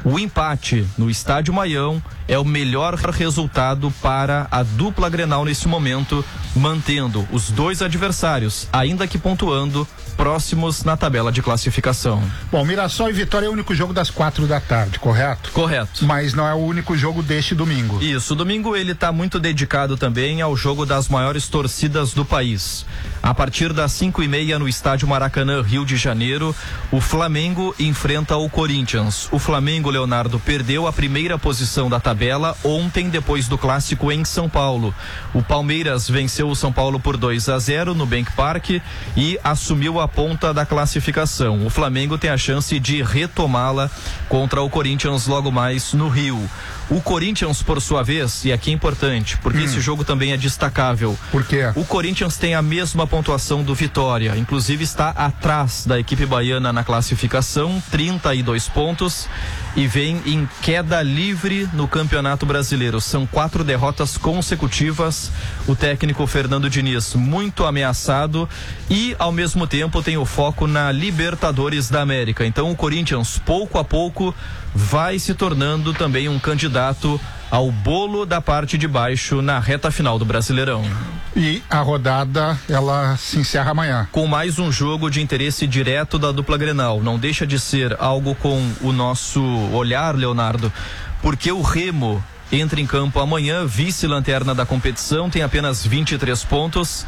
O empate no Estádio Maião é o melhor resultado para a dupla Grenal nesse momento, mantendo os dois adversários, ainda que pontuando, próximos na tabela de classificação. Bom, Mirassol e Vitória é o único jogo das 4 da tarde, correto? Correto. Mas não é o único jogo deste domingo. Isso, domingo ele está muito dedicado também ao jogo das maiores torcidas do país. A partir das 5:30 no Estádio Maracanã, Rio de Janeiro, o Flamengo enfrenta o Corinthians. O Flamengo, Leonardo, perdeu a primeira posição da tabela ontem, depois do clássico em São Paulo. O Palmeiras venceu o São Paulo por 2-0 no Bank Park e assumiu a ponta da classificação. O Flamengo tem a chance de retomá-la contra o Corinthians logo mais no Rio. O Corinthians, por sua vez, e aqui é importante, porque esse jogo também é destacável. Por quê? O Corinthians tem a mesma pontuação do Vitória, inclusive está atrás da equipe baiana na classificação, 32 pontos, e vem em queda livre no Campeonato Brasileiro. São 4 derrotas consecutivas. O técnico Fernando Diniz muito ameaçado e, ao mesmo tempo, tem o foco na Libertadores da América. Então, o Corinthians, pouco a pouco, vai se tornando também um candidato ao bolo da parte de baixo na reta final do Brasileirão. E a rodada, ela se encerra amanhã. Com mais um jogo de interesse direto da dupla Grenal. Não deixa de ser algo com o nosso olhar, Leonardo, porque o Remo entra em campo amanhã, vice-lanterna da competição, tem apenas 23 pontos,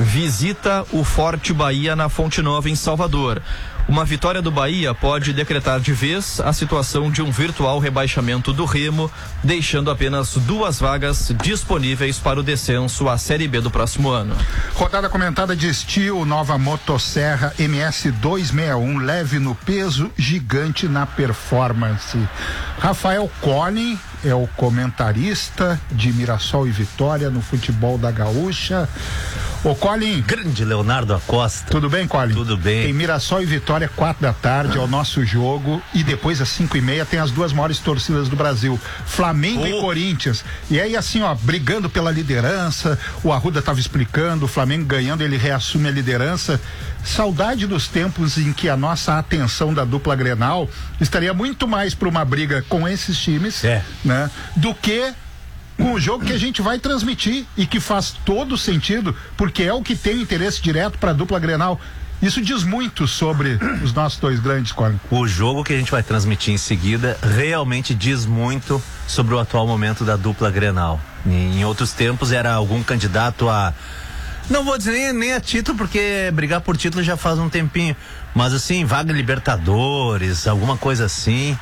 visita o Forte Bahia na Fonte Nova, em Salvador. Uma vitória do Bahia pode decretar de vez a situação de um virtual rebaixamento do Remo, deixando apenas 2 vagas disponíveis para o descenso à Série B do próximo ano. Rodada comentada de Steel, nova motosserra MS 261, leve no peso, gigante na performance. Rafael Collin é o comentarista de Mirassol e Vitória no futebol da Gaúcha. Ô Collin. Grande Leonardo Acosta. Tudo bem, Collin? Tudo bem. Tem Mirassol e Vitória 4 da tarde, é o nosso jogo, e depois às 5:30 tem as 2 maiores torcidas do Brasil, Flamengo e Corinthians. E aí assim, ó, brigando pela liderança, o Arruda estava explicando, o Flamengo ganhando, ele reassume a liderança. Saudade dos tempos em que a nossa atenção da dupla Grenal estaria muito mais para uma briga com esses times, né, do que com o jogo que a gente vai transmitir e que faz todo sentido, porque é o que tem interesse direto para a dupla Grenal. Isso diz muito sobre os nossos 2 grandes, Collin. O jogo que a gente vai transmitir em seguida realmente diz muito sobre o atual momento da dupla Grenal. Em outros tempos era algum candidato a... Não vou dizer nem a título, porque brigar por título já faz um tempinho. Mas assim, vaga Libertadores, alguma coisa assim.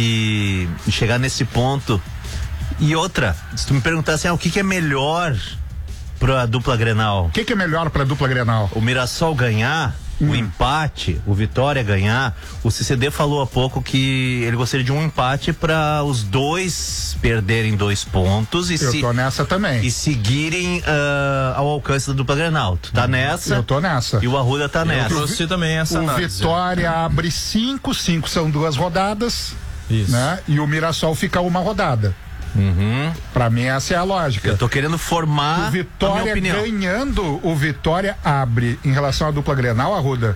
E chegar nesse ponto. E outra, se tu me perguntasse o que é melhor pra dupla Grenal? O que é melhor pra dupla Grenal? O Mirassol ganhar, o empate, o Vitória ganhar. O CCD falou há pouco que ele gostaria de um empate para os dois perderem 2 pontos. Eu tô nessa também. E seguirem ao alcance da dupla Grenal. Tu tá nessa? Eu tô nessa. E o Arruda tá nessa. Eu trouxe também essa análise. O Vitória abre 5 são 2 rodadas. Isso. Né? E o Mirassol fica 1 rodada. Pra mim essa é a lógica. Eu tô querendo formar o Vitória a minha opinião. Ganhando, o Vitória abre em relação à dupla Grenal, Arruda,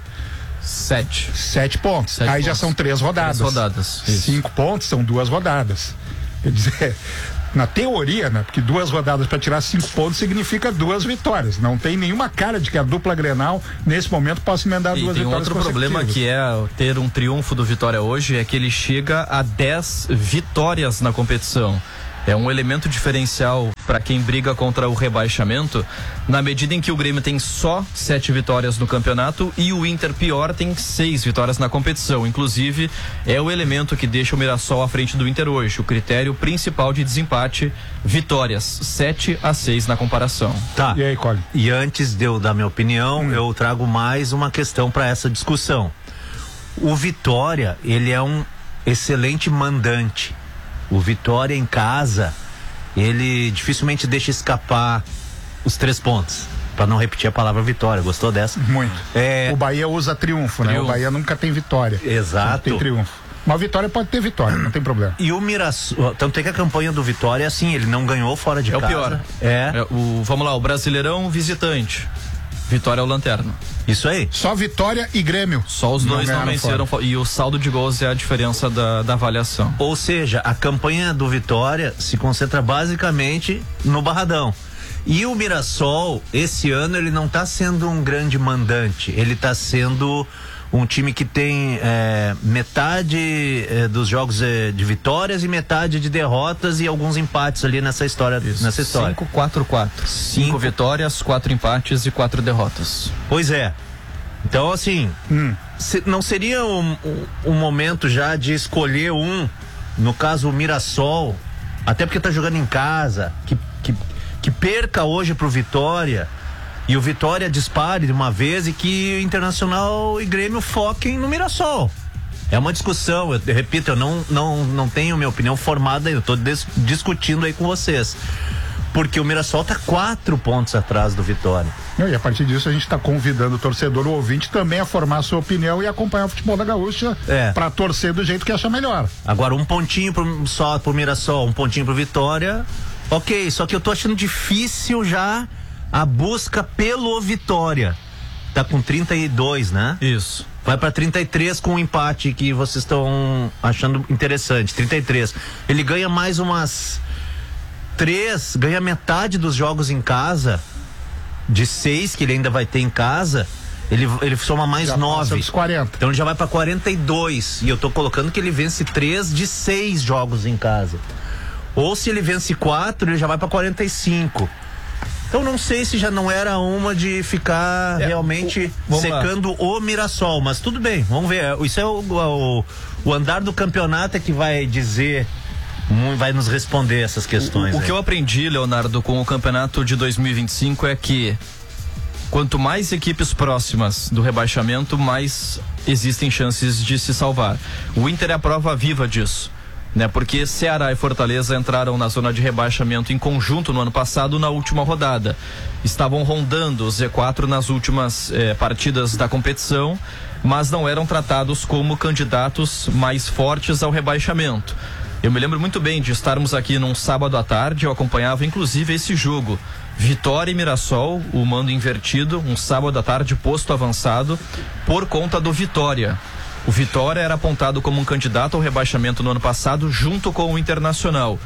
7 pontos. Aí já são 3 rodadas. 3 rodadas. 5 pontos são 2 rodadas. Quer dizer, na teoria, né? Porque 2 rodadas para tirar 5 pontos significa 2 vitórias. Não tem nenhuma cara de que a dupla Grenal nesse momento possa emendar 2 vitórias. E tem outro problema que é ter um triunfo do Vitória hoje, é que ele chega a 10 vitórias na competição. É um elemento diferencial para quem briga contra o rebaixamento, na medida em que o Grêmio tem só 7 vitórias no campeonato e o Inter, pior, tem 6 vitórias na competição. Inclusive, é o elemento que deixa o Mirassol à frente do Inter hoje. O critério principal de desempate, vitórias, 7-6 na comparação. Tá. E aí, Collin? E antes de eu dar minha opinião, eu trago mais uma questão para essa discussão. O Vitória, ele é um excelente mandante. O Vitória em casa, ele dificilmente deixa escapar os 3 pontos. Para não repetir a palavra vitória. Gostou dessa? Muito. O Bahia usa triunfo, né? O Bahia nunca tem vitória. Exato. Tem triunfo. Mas vitória pode ter vitória, não tem problema. E o Mirassol, tanto é que a campanha do Vitória é assim, ele não ganhou fora de casa. É o pior. Vamos lá, o Brasileirão visitante. Vitória é o lanterna. Isso aí. Só Vitória e Grêmio. Só os dois não venceram. E o saldo de gols é a diferença da avaliação. Ou seja, a campanha do Vitória se concentra basicamente no Barradão. E o Mirassol, esse ano, ele não está sendo um grande mandante. Ele está sendo um time que tem metade dos jogos de vitórias e metade de derrotas e alguns empates ali nessa história. Isso. Nessa história. 5-4-4. 5 vitórias, 4 empates e 4 derrotas. Pois é. Então, assim, não seria um momento já de escolher no caso o Mirassol, até porque tá jogando em casa, que perca hoje pro Vitória e o Vitória dispare de uma vez e que o Internacional e Grêmio foquem no Mirassol. É uma discussão, eu repito, eu não tenho minha opinião formada, eu tô discutindo aí com vocês. Porque o Mirassol tá 4 pontos atrás do Vitória. E a partir disso a gente está convidando o torcedor, o ouvinte, também a formar a sua opinião e acompanhar o futebol da Gaúcha para torcer do jeito que acha melhor. Agora, um pontinho só pro Mirassol, um pontinho pro Vitória. Ok, só que eu tô achando difícil já a busca pelo Vitória. Tá com 32, né? Isso. Vai pra 33 com o empate que vocês estão achando interessante. 33. Ele ganha mais umas 3, ganha metade dos jogos em casa, de 6 que ele ainda vai ter em casa, ele soma mais já 9. 40. Então ele já vai pra 42. E eu tô colocando que ele vence 3 de 6 jogos em casa. Ou se ele vence 4, ele já vai pra 45. Então não sei se já não era uma de ficar realmente secando o Mirassol, mas tudo bem, vamos ver. Isso é o andar do campeonato é que vai dizer, vai nos responder essas questões. O que eu aprendi, Leonardo, com o campeonato de 2025 é que quanto mais equipes próximas do rebaixamento, mais existem chances de se salvar. O Inter é a prova viva disso, né? Porque Ceará e Fortaleza entraram na zona de rebaixamento em conjunto no ano passado, na última rodada. Estavam rondando o Z4 nas últimas partidas da competição, mas não eram tratados como candidatos mais fortes ao rebaixamento. Eu me lembro muito bem de estarmos aqui num sábado à tarde, eu acompanhava inclusive esse jogo, Vitória e Mirassol, o mando invertido, um sábado à tarde, posto avançado, por conta do Vitória. O Vitória era apontado como um candidato ao rebaixamento no ano passado, junto com o Internacional.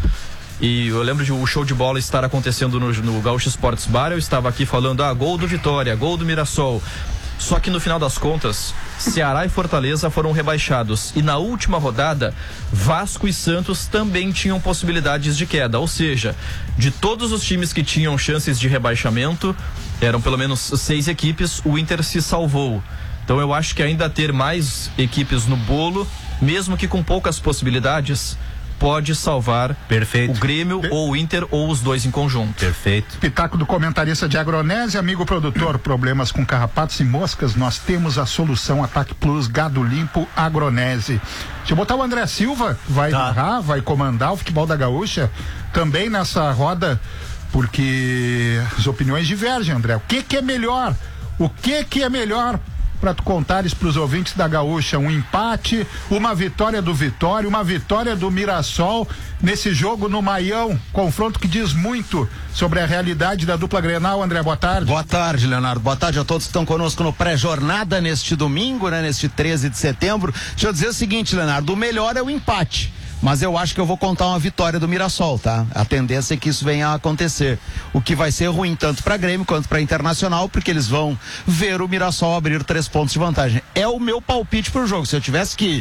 E eu lembro de o show de bola estar acontecendo no Gaúcho Sports Bar, eu estava aqui falando, gol do Vitória, gol do Mirassol. Só que no final das contas, Ceará e Fortaleza foram rebaixados. E na última rodada, Vasco e Santos também tinham possibilidades de queda. Ou seja, de todos os times que tinham chances de rebaixamento, eram pelo menos 6 equipes, o Inter se salvou. Então eu acho que ainda ter mais equipes no bolo, mesmo que com poucas possibilidades, pode salvar o Grêmio ou o Inter ou os dois em conjunto. Perfeito. Pitaco do comentarista de Agronese, amigo produtor, problemas com carrapatos e moscas, nós temos a solução Ataque Plus, gado limpo, Agronese. Deixa eu botar o André Silva, vai narrar, vai comandar o futebol da Gaúcha, também nessa roda, porque as opiniões divergem, André. O que é melhor? O que é melhor para tu contares para os ouvintes da Gaúcha? Um empate, uma vitória do Vitória, uma vitória do Mirassol nesse jogo no Maião, confronto que diz muito sobre a realidade da dupla Grenal. André, boa tarde. Boa tarde, Leonardo, boa tarde a todos que estão conosco no pré-jornada neste domingo, né, neste 13 de setembro. Deixa eu dizer o seguinte, Leonardo, o melhor é o empate, mas eu acho que eu vou contar uma vitória do Mirassol, tá? A tendência é que isso venha a acontecer. O que vai ser ruim tanto para Grêmio quanto para Internacional, porque eles vão ver o Mirassol abrir 3 pontos de vantagem. É o meu palpite pro jogo. Se eu tivesse que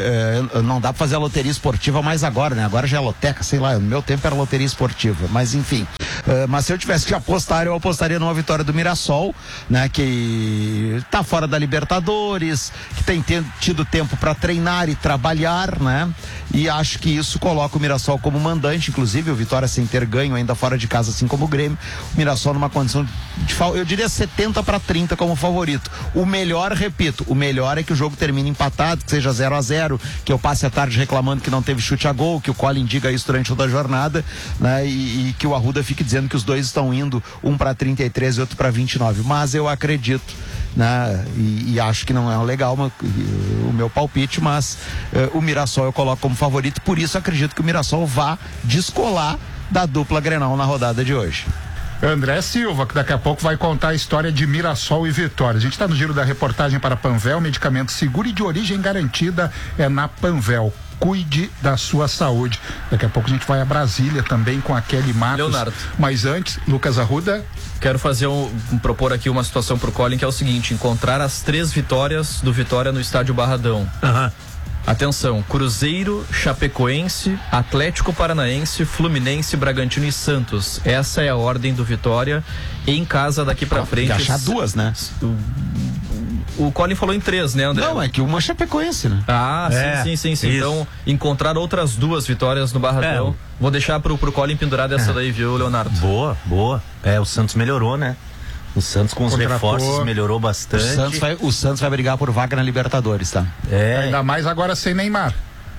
não dá para fazer a loteria esportiva mais agora, né? Agora já é loteca, sei lá, no meu tempo era loteria esportiva, mas enfim. Mas se eu tivesse que apostar, eu apostaria numa vitória do Mirassol, né? Que tá fora da Libertadores, que tem tido tempo para treinar e trabalhar, né? E acho que isso coloca o Mirassol como mandante, inclusive o Vitória sem ter ganho ainda fora de casa, assim como o Grêmio. O Mirassol numa condição de eu diria 70-30 como favorito. O melhor, repito, o melhor é que o jogo termine empatado, que seja 0-0, que eu passe a tarde reclamando que não teve chute a gol, que o Colin diga isso durante toda a jornada, né? E que o Arruda fique dizendo que os dois estão indo, um para 33 e outro para 29. Mas eu acredito, né? E acho que não é legal o meu palpite, mas o Mirassol eu coloco como favorito, por isso acredito que o Mirassol vá descolar da dupla Grenal na rodada de hoje. André Silva, que daqui a pouco vai contar a história de Mirassol e Vitória. A gente está no giro da reportagem para Panvel, medicamento seguro e de origem garantida é na Panvel. Cuide da sua saúde. Daqui a pouco a gente vai a Brasília também com a Kelly Matos. Leonardo. Mas antes, Lucas Arruda. Quero propor aqui uma situação pro Colin, que é o seguinte: encontrar as 3 vitórias do Vitória no estádio Barradão. Atenção: Cruzeiro, Chapecoense, Atlético Paranaense, Fluminense, Bragantino e Santos. Essa é a ordem do Vitória em casa daqui pra frente. Tem que achar 2, né? O Colin falou em 3, né, André? Não, é que uma Chapecoense, né? Ah, sim. Então, encontrar outras 2 vitórias no Barradão. Vou deixar pro Colin pendurar dessa daí, viu, Leonardo? Boa. O Santos melhorou, né? O Santos com os reforços melhorou bastante. O Santos vai brigar por vaga na Libertadores, tá? Ainda mais agora sem Neymar.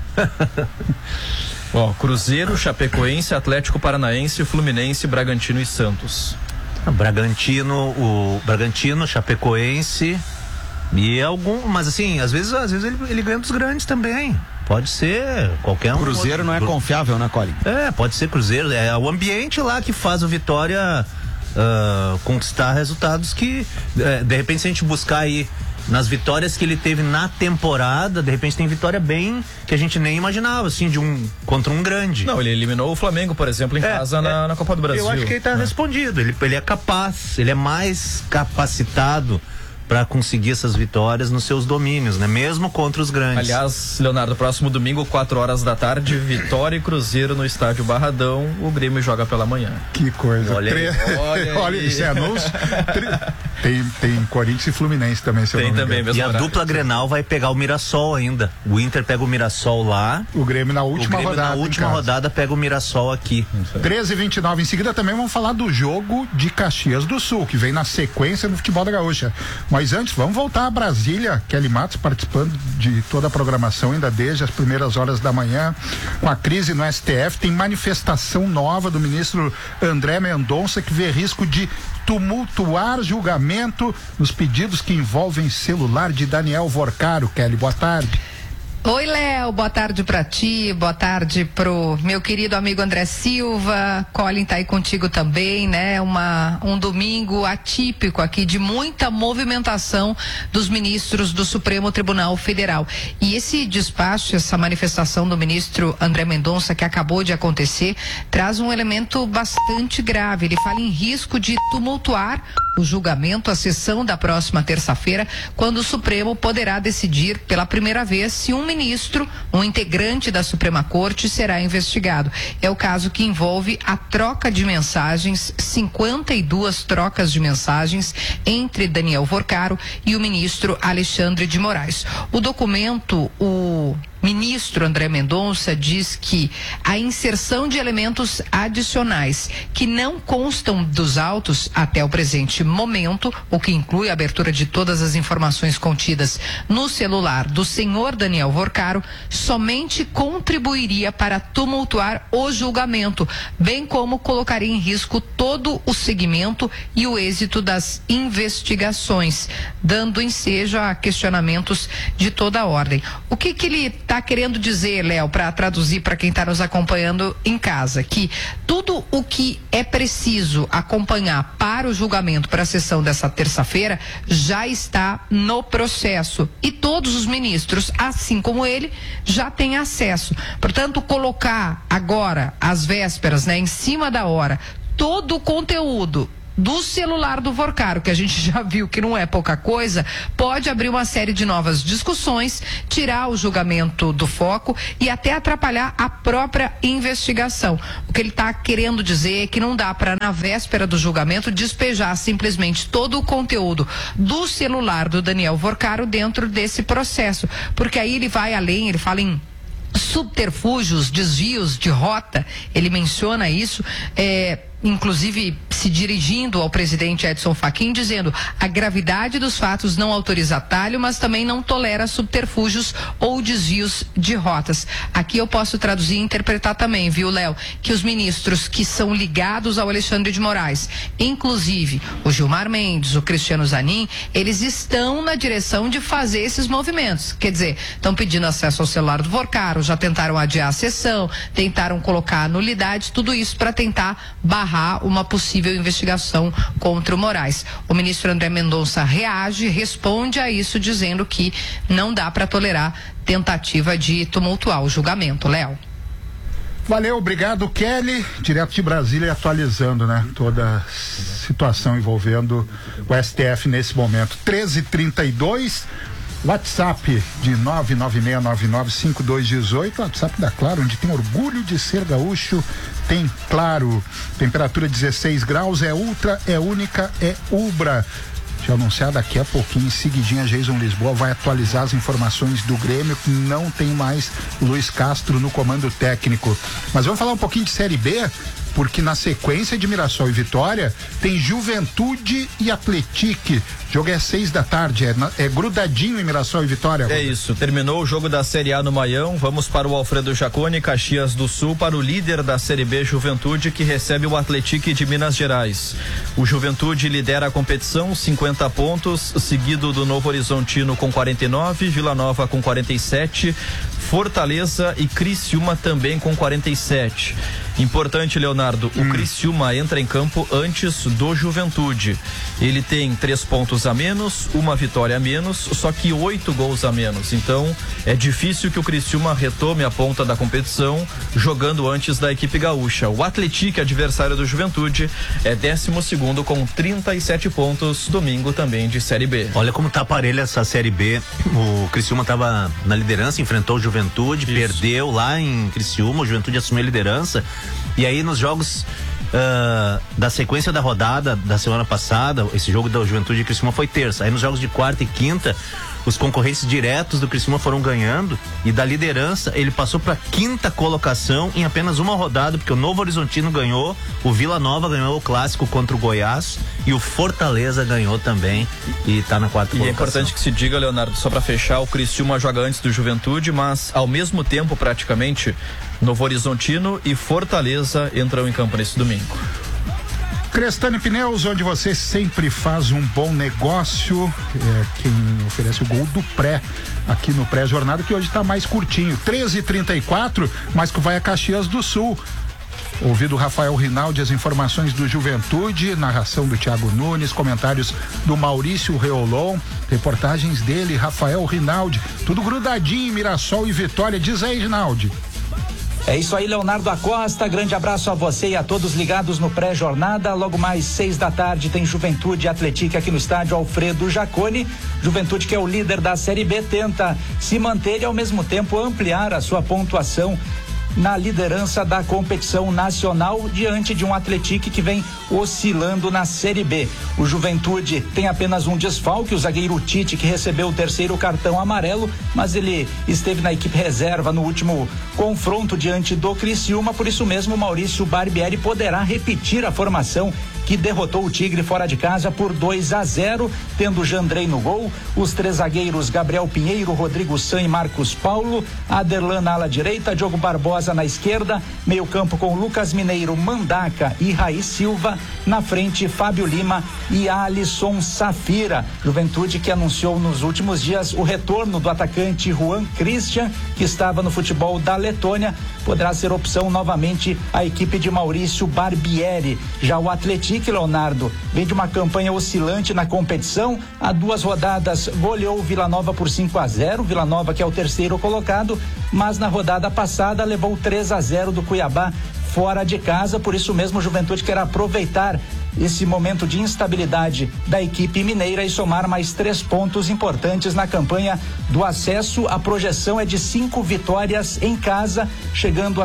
Cruzeiro, Chapecoense, Atlético Paranaense, Fluminense, Bragantino e Santos. Bragantino, Chapecoense e mas assim, às vezes ele ganha dos grandes também. Pode ser qualquer um. Cruzeiro não é confiável, né, Colin? Pode ser Cruzeiro. É o ambiente lá que faz o Vitória conquistar resultados que, de repente, se a gente buscar aí nas vitórias que ele teve na temporada, de repente tem vitória bem que a gente nem imaginava, assim, contra um grande. Não, ele eliminou o Flamengo, por exemplo, em casa na Copa do Brasil. Eu acho que ele tá respondido. Ele é capaz, ele é mais capacitado para conseguir essas vitórias nos seus domínios, né? Mesmo contra os grandes. Aliás, Leonardo, próximo domingo, 4 horas da tarde, Vitória e Cruzeiro no estádio Barradão. O Grêmio joga pela manhã. Que coisa. Olha isso é anúncio. Tem Corinthians e Fluminense também, se eu não me engano. Mesmo horário. Dupla Grenal vai pegar o Mirassol ainda. O Inter pega o Mirassol lá. O Grêmio na última rodada. Na última rodada pega o Mirassol aqui. 13h29. Em seguida também vamos falar do jogo de Caxias do Sul, que vem na sequência no futebol da Gaúcha. Mas antes, vamos voltar a Brasília. Kelly Matos participando de toda a programação ainda desde as primeiras horas da manhã. Com a crise no STF, tem manifestação nova do ministro André Mendonça, que vê risco de tumultuar julgamento nos pedidos que envolvem celular de Daniel Vorcaro. Kelly, boa tarde. Oi, Léo, boa tarde pra ti, boa tarde pro meu querido amigo André Silva. Colin tá aí contigo também, né? Um domingo atípico aqui de muita movimentação dos ministros do Supremo Tribunal Federal. E esse despacho, essa manifestação do ministro André Mendonça que acabou de acontecer, traz um elemento bastante grave. Ele fala em risco de tumultuar o julgamento, a sessão da próxima terça-feira, quando o Supremo poderá decidir pela primeira vez se um ministro, um integrante da Suprema Corte, será investigado. É o caso que envolve a troca de mensagens, 52 trocas de mensagens entre Daniel Vorcaro e o ministro Alexandre de Moraes. O documento, o ministro André Mendonça diz que a inserção de elementos adicionais que não constam dos autos até o presente momento, o que inclui a abertura de todas as informações contidas no celular do senhor Daniel Vorcaro, somente contribuiria para tumultuar o julgamento, bem como colocaria em risco todo o segmento e o êxito das investigações, dando ensejo a questionamentos de toda a ordem. O que ele está querendo dizer, Léo, para traduzir para quem está nos acompanhando em casa, que tudo o que é preciso acompanhar para o julgamento, para a sessão dessa terça-feira, já está no processo e todos os ministros, assim como ele, já têm acesso. Portanto, colocar agora, às vésperas, né, em cima da hora, todo o conteúdo do celular do Vorcaro, que a gente já viu que não é pouca coisa, pode abrir uma série de novas discussões, tirar o julgamento do foco e até atrapalhar a própria investigação. O que ele está querendo dizer é que não dá para, na véspera do julgamento, despejar simplesmente todo o conteúdo do celular do Daniel Vorcaro dentro desse processo, porque aí ele vai além, ele fala em subterfúgios, desvios de rota, ele menciona isso, inclusive se dirigindo ao presidente Edson Fachin, dizendo: a gravidade dos fatos não autoriza atalho, mas também não tolera subterfúgios ou desvios de rotas. Aqui eu posso traduzir e interpretar também, viu, Léo, que os ministros que são ligados ao Alexandre de Moraes, inclusive o Gilmar Mendes, o Cristiano Zanin, eles estão na direção de fazer esses movimentos. Quer dizer, estão pedindo acesso ao celular do Vorcaro, já tentaram adiar a sessão, tentaram colocar nulidade, tudo isso para tentar barrar barrar uma possível investigação contra o Moraes. O ministro André Mendonça reage, responde a isso dizendo que não dá para tolerar tentativa de tumultuar o julgamento. Léo. Valeu, obrigado, Kelly. Direto de Brasília, atualizando, né, toda a situação envolvendo o STF nesse momento. 13h32, WhatsApp de 996995218, WhatsApp da Claro, onde tem orgulho de ser gaúcho, tem Claro. Temperatura 16 graus, é ultra, é única, é Ubra. Já anunciar daqui a pouquinho, em seguidinha, Jason Lisboa vai atualizar as informações do Grêmio, que não tem mais Luiz Castro no comando técnico. Mas vamos falar um pouquinho de Série B, porque na sequência de Mirassol e Vitória tem Juventude e Atletique. O jogo é 6 da tarde, é grudadinho em Mirassol e Vitória. É isso, terminou o jogo da Série A no Maião, vamos para o Alfredo Jaconi, Caxias do Sul, para o líder da Série B, Juventude, que recebe o Atletique de Minas Gerais. O Juventude lidera a competição, 50 pontos, seguido do Novo Horizontino com 49, Vila Nova com 47, Fortaleza e Criciúma também com 47. Importante, Leonardo, o Criciúma entra em campo antes do Juventude. Ele tem 3 pontos a menos, uma vitória a menos, só que 8 gols a menos. Então, é difícil que o Criciúma retome a ponta da competição jogando antes da equipe gaúcha. O Atletique, adversário do Juventude, é 12º com 37 pontos, domingo também de Série B. Olha como tá parelha essa Série B. O Criciúma tava na liderança, enfrentou o Juventude, perdeu lá em Criciúma, o Juventude assumiu a liderança. E aí nos jogos da sequência da rodada da semana passada, esse jogo da Juventude e Criciúma foi terça. Aí nos jogos de quarta e quinta, os concorrentes diretos do Criciúma foram ganhando, e da liderança ele passou para 5ª colocação em apenas uma rodada, porque o Novo Horizontino ganhou, o Vila Nova ganhou o clássico contra o Goiás e o Fortaleza ganhou também e tá na 4ª colocação. E é importante que se diga, Leonardo, só para fechar, o Criciúma joga antes do Juventude, mas ao mesmo tempo praticamente Novo Horizontino e Fortaleza entram em campo nesse domingo. Crestani Pneus, onde você sempre faz um bom negócio, quem oferece o gol do pré, aqui no pré-jornada, que hoje está mais curtinho, 13h34, mas que vai a Caxias do Sul. Ouvido Rafael Rinaldi, as informações do Juventude, narração do Thiago Nunes, comentários do Maurício Reolon, reportagens dele, Rafael Rinaldi, tudo grudadinho em Mirassol e Vitória. Diz aí, Rinaldi. É isso aí, Leonardo Acosta, grande abraço a você e a todos ligados no pré-jornada. Logo mais 6 da tarde tem Juventude e Atletique aqui no estádio Alfredo Jaconi. Juventude, que é o líder da Série B, tenta se manter e ao mesmo tempo ampliar a sua pontuação na liderança da competição nacional, diante de um Atletique que vem oscilando na Série B. O Juventude tem apenas um desfalque, o zagueiro Tite, que recebeu o 3º cartão amarelo, mas ele esteve na equipe reserva no último confronto diante do Criciúma. Por isso mesmo, o Maurício Barbieri poderá repetir a formação que derrotou o Tigre fora de casa por 2-0, tendo Jandrei no gol, os 3 zagueiros Gabriel Pinheiro, Rodrigo San e Marcos Paulo, Aderlan na ala direita, Diogo Barbosa na esquerda, meio campo com Lucas Mineiro, Mandaca e Raí Silva, na frente Fábio Lima e Alisson Safira. Juventude que anunciou nos últimos dias o retorno do atacante Juan Christian, que estava no futebol da Letônia, poderá ser opção novamente a equipe de Maurício Barbieri. Já o Atletique, Leonardo, vem de uma campanha oscilante na competição. Há 2 rodadas goleou o Vila Nova por 5-0, Vila Nova que é o 3º colocado, mas na rodada passada levou 3-0 do Cuiabá fora de casa. Por isso mesmo, o Juventude quer aproveitar esse momento de instabilidade da equipe mineira e somar mais 3 pontos importantes na campanha do acesso. A projeção é de 5 vitórias em casa, chegando a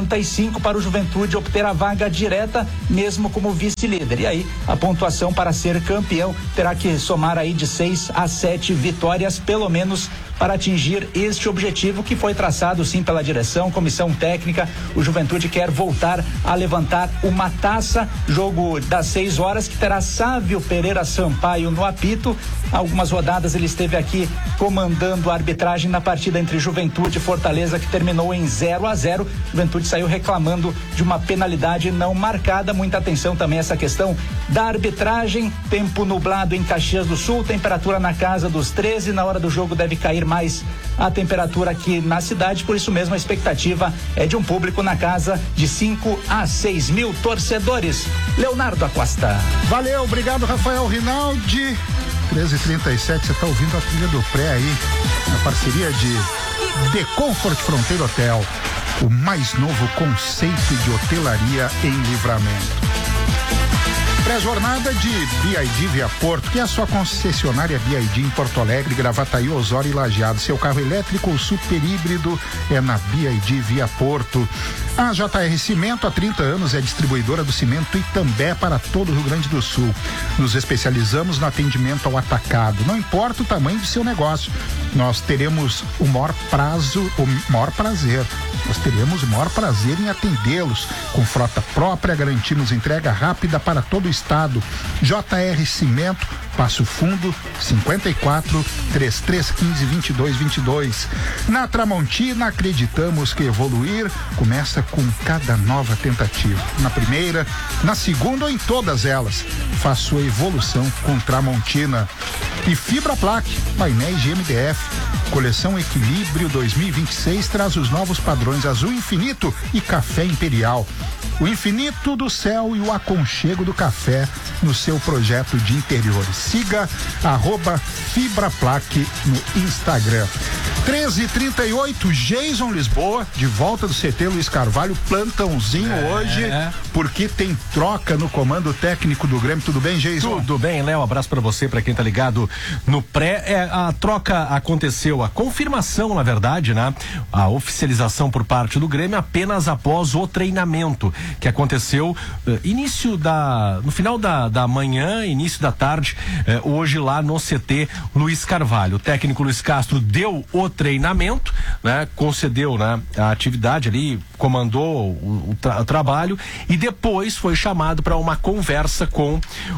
65 para o Juventude obter a vaga direta, mesmo como vice-líder. E aí, a pontuação para ser campeão terá que somar aí de 6 a 7 vitórias, pelo menos, para atingir este objetivo que foi traçado sim pela direção, comissão técnica. O Juventude quer voltar a levantar uma taça. Jogo das 6 horas, que terá Sávio Pereira Sampaio no apito. Algumas rodadas ele esteve aqui comandando a arbitragem na partida entre Juventude e Fortaleza, que terminou em 0-0. Juventude saiu reclamando de uma penalidade não marcada. Muita atenção também essa questão da arbitragem. Tempo nublado em Caxias do Sul, temperatura na casa dos 13. Na hora do jogo deve cair subir mais a temperatura aqui na cidade, por isso mesmo a expectativa é de um público na casa de 5 a 6 mil torcedores. Leonardo Acosta. Valeu, obrigado, Rafael Rinaldi. 13h37, você está ouvindo a trilha do pré aí, na parceria de The Comfort Fronteira Hotel, o mais novo conceito de hotelaria em Livramento. Pré-jornada de BYD Via Porto, que é a sua concessionária BYD em Porto Alegre, Gravataí, Osório e Lajeado. Seu carro elétrico ou super híbrido é na BYD Via Porto. A JR Cimento, há 30 anos, é distribuidora do cimento Itambé para todo o Rio Grande do Sul. Nos especializamos no atendimento ao atacado. Não importa o tamanho do seu negócio, nós teremos o maior prazer. Nós teremos o maior prazer em atendê-los. Com frota própria, garantimos entrega rápida para todo o estado. JR Cimento, Passo Fundo, 54 3315 2222. Na Tramontina, acreditamos que evoluir começa com cada nova tentativa. Na primeira, na segunda ou em todas elas. Faça sua evolução com Tramontina. E Fibra Plaque, painéis de MDF. Coleção Equilíbrio 2026 traz os novos padrões Azul Infinito e Café Imperial. O infinito do céu e o aconchego do café no seu projeto de interiores. Siga @FibraPlaque no Instagram. 13h38, Jason Lisboa, de volta do CT Luiz Carvalho, plantãozinho hoje, porque tem troca no comando técnico do Grêmio. Tudo bem, Jason? Tudo bem, Léo, abraço pra você, pra quem tá ligado no pré. A troca aconteceu, a confirmação, na verdade, né? A oficialização por parte do Grêmio apenas após o treinamento, que aconteceu no final da manhã, início da tarde, hoje lá no CT Luiz Carvalho. O técnico Luiz Castro deu o treinamento, né? Concedeu, né, a atividade ali, comandou o trabalho e depois foi chamado para uma conversa com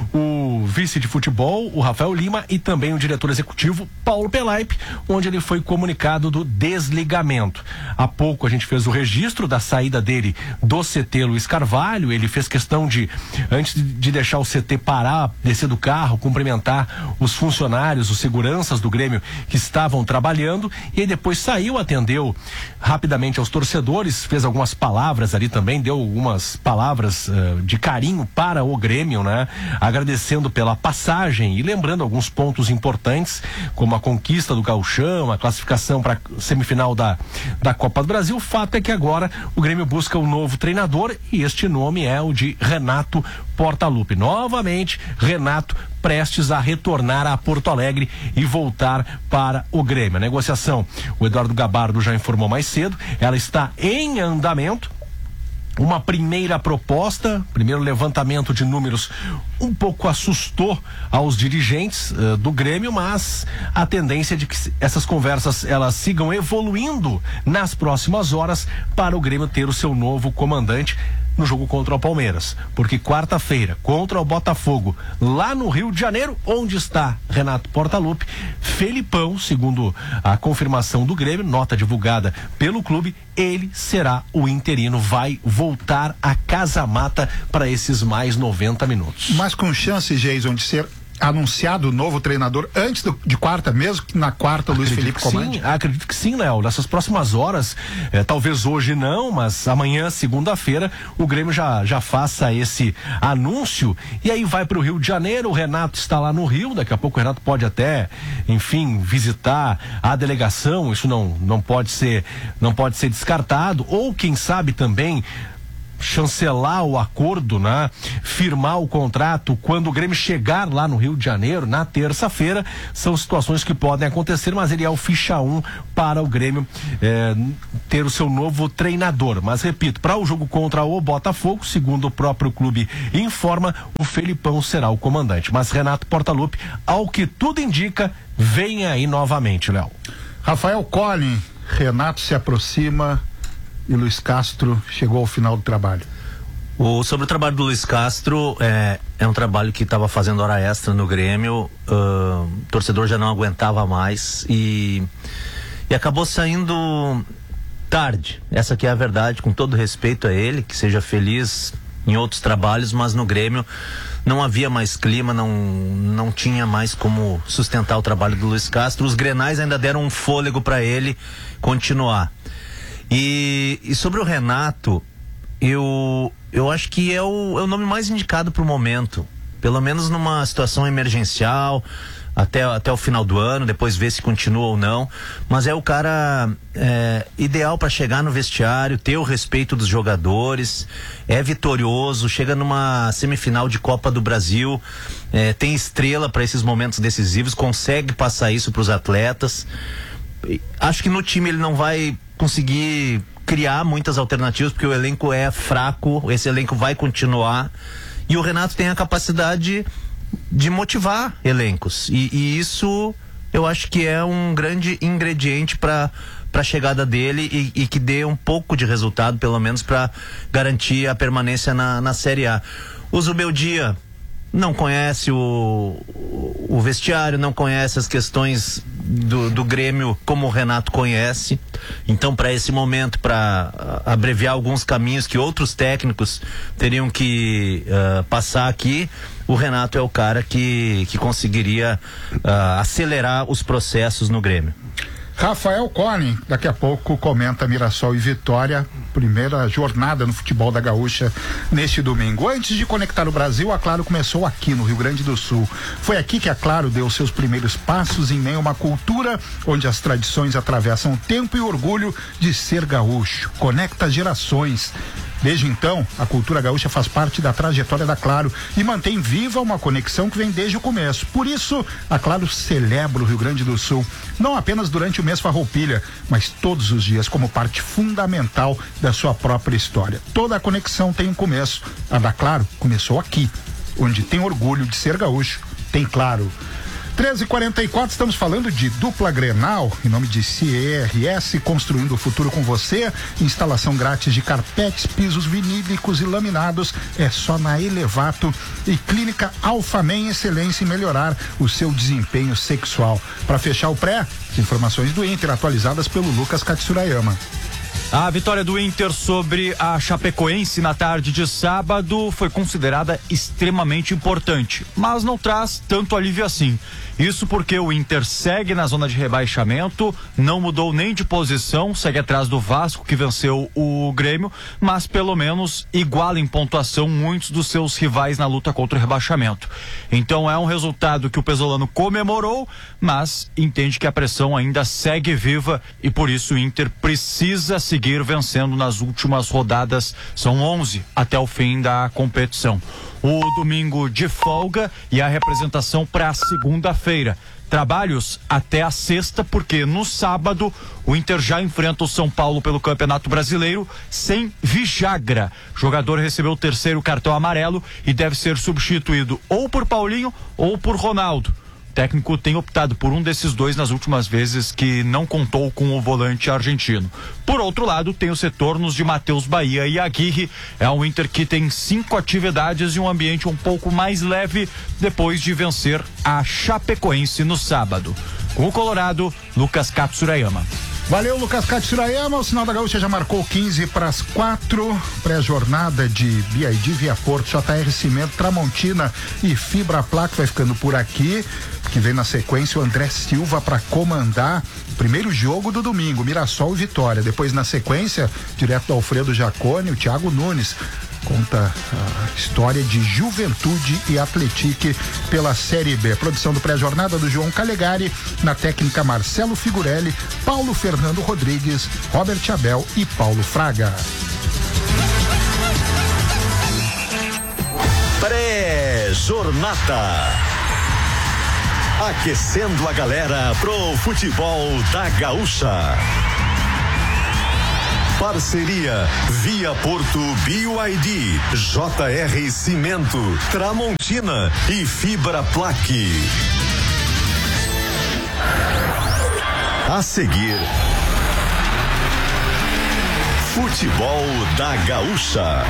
o vice de futebol, o Rafael Lima, e também o diretor executivo, Paulo Pelaipe, onde ele foi comunicado do desligamento. Há pouco a gente fez o registro da saída dele do CT Luiz Carvalho. Ele fez questão de, antes de deixar o CT parar, descer do carro, cumprimentar os funcionários, os seguranças do Grêmio que estavam trabalhando, e aí depois saiu, atendeu rapidamente aos torcedores, fez algumas palavras ali também, deu algumas palavras de carinho para o Grêmio, né? Agradecendo pela passagem e lembrando alguns pontos importantes, como a conquista do Gauchão, a classificação para a semifinal da Copa do Brasil. O fato é que agora o Grêmio busca um novo treinador e este nome é o de Renato Portaluppi. Novamente, Renato prestes a retornar a Porto Alegre e voltar para o Grêmio. A negociação, o Eduardo Gabardo já informou mais cedo, ela está em andamento. Uma primeira proposta, primeiro levantamento de números um pouco assustou aos dirigentes do Grêmio, mas a tendência é de que essas conversas elas sigam evoluindo nas próximas horas para o Grêmio ter o seu novo comandante no jogo contra o Palmeiras, porque quarta-feira contra o Botafogo, lá no Rio de Janeiro, onde está Renato Portaluppi, Felipão, segundo a confirmação do Grêmio, nota divulgada pelo clube, ele será o interino, vai voltar a casa mata para esses mais 90 minutos. Mas com chance, Jason, de ser anunciado o novo treinador antes de quarta, mesmo que na quarta o Luiz Felipe comande? Acredito que sim, Léo. Nessas próximas horas, talvez hoje não, mas amanhã, segunda-feira, o Grêmio já faça esse anúncio e aí vai para o Rio de Janeiro. O Renato está lá no Rio, daqui a pouco o Renato pode até, enfim, visitar a delegação. Isso não pode ser descartado, ou quem sabe também chancelar o acordo, né? Firmar o contrato quando o Grêmio chegar lá no Rio de Janeiro na terça-feira. São situações que podem acontecer, mas ele é o ficha 1 para o Grêmio ter o seu novo treinador. Mas repito, para o jogo contra o Botafogo, segundo o próprio clube informa, o Felipão será o comandante, mas Renato Portaluppi, ao que tudo indica, vem aí novamente, Léo. Rafael Collin, Renato se aproxima e Luiz Castro chegou ao final do trabalho. Sobre o trabalho do Luiz Castro, é um trabalho que estava fazendo hora extra no Grêmio, o torcedor já não aguentava mais e acabou saindo tarde. Essa que é a verdade, com todo respeito a ele, que seja feliz em outros trabalhos, mas no Grêmio não havia mais clima, não tinha mais como sustentar o trabalho do Luiz Castro. Os Grenais ainda deram um fôlego para ele continuar. E sobre o Renato, eu acho que é o nome mais indicado para o momento, pelo menos numa situação emergencial, até o final do ano, depois ver se continua ou não, mas é o cara ideal para chegar no vestiário, ter o respeito dos jogadores, é vitorioso, chega numa semifinal de Copa do Brasil, tem estrela para esses momentos decisivos, consegue passar isso para os atletas. Acho que no time ele não vai conseguir criar muitas alternativas, porque o elenco é fraco, esse elenco vai continuar, e o Renato tem a capacidade de motivar elencos, e isso eu acho que é um grande ingrediente para a chegada dele e que dê um pouco de resultado, pelo menos para garantir a permanência na Série A. O Zubeldia não conhece o vestiário, não conhece as questões do Grêmio como o Renato conhece, então para esse momento, para abreviar alguns caminhos que outros técnicos teriam que passar aqui, o Renato é o cara que conseguiria acelerar os processos no Grêmio. Rafael Collin, daqui a pouco comenta Mirassol e Vitória, primeira jornada no futebol da Gaúcha neste domingo. Antes de conectar o Brasil, a Claro começou aqui no Rio Grande do Sul. Foi aqui que a Claro deu seus primeiros passos em meio a uma cultura onde as tradições atravessam o tempo e o orgulho de ser gaúcho. Conecta gerações. Desde então, a cultura gaúcha faz parte da trajetória da Claro e mantém viva uma conexão que vem desde o começo. Por isso, a Claro celebra o Rio Grande do Sul, não apenas durante o mês Farroupilha, mas todos os dias como parte fundamental da sua própria história. Toda a conexão tem um começo. A da Claro começou aqui, onde tem orgulho de ser gaúcho, tem Claro. 13h44, estamos falando de dupla Grenal, em nome de CERS, construindo o futuro com você. Instalação grátis de carpetes, pisos vinílicos e laminados é só na Elevato. E Clínica Alfamen, excelência em melhorar o seu desempenho sexual. Para fechar o pré, as informações do Inter atualizadas pelo Lucas Katsurayama. A vitória do Inter sobre a Chapecoense na tarde de sábado foi considerada extremamente importante, mas não traz tanto alívio assim. Isso porque o Inter segue na zona de rebaixamento, não mudou nem de posição, segue atrás do Vasco, que venceu o Grêmio, mas pelo menos iguala em pontuação muitos dos seus rivais na luta contra o rebaixamento. Então é um resultado que o pesolano comemorou, mas entende que a pressão ainda segue viva e por isso o Inter precisa seguir vencendo nas últimas rodadas, são 11 até o fim da competição. O domingo de folga e a representação para segunda-feira. Trabalhos até a sexta, porque no sábado o Inter já enfrenta o São Paulo pelo Campeonato Brasileiro sem Vijagra. O jogador recebeu o terceiro cartão amarelo e deve ser substituído ou por Paulinho ou por Ronaldo. O técnico tem optado por um desses dois nas últimas vezes que não contou com o volante argentino. Por outro lado, tem os retornos de Matheus Bahia e Aguirre. É um Inter que tem 5 atividades e um ambiente um pouco mais leve depois de vencer a Chapecoense no sábado. Com o Colorado, Lucas Katsurayama. Valeu, Lucas Katsurayama. O Sinal da Gaúcha já marcou 15:04. Pré-jornada de BID Via Porto, JR Cimento, Tramontina e Fibra Placa vai ficando por aqui. Que vem na sequência o André Silva para comandar o primeiro jogo do domingo, Mirassol e Vitória. Depois, na sequência, direto do Alfredo Jaconi, o Thiago Nunes conta a história de Juventude e Atletique pela Série B. Produção do pré-jornada do João Calegari, na técnica Marcelo Figurelli, Paulo Fernando Rodrigues, Robert Abel e Paulo Fraga. Pré-jornada. Aquecendo a galera pro futebol da Gaúcha. Parceria Via Porto BYD, JR Cimento, Tramontina e Fibra Plaque. A seguir, futebol da Gaúcha.